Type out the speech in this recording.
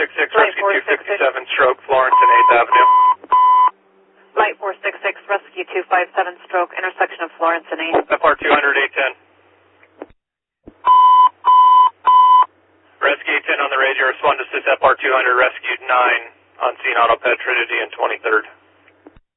466, rescue 257, stroke, Florence and 8th Avenue. Flight 466, rescue 257, stroke, intersection of Florence and 8th. FR 200, 810. Rescue 810 on the radio, respond to assist FR 200, rescued 9 on scene, Autoped, Trinity and 23rd.